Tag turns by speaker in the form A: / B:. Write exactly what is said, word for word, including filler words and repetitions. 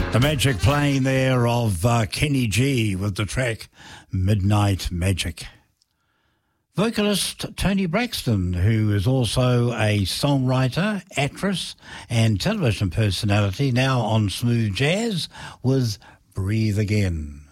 A: The magic playing there of uh, Kenny G with the track Midnight Magic. Vocalist Toni Braxton, who is also a songwriter, actress and television personality, now on Smooth Jazz with Breathe Again.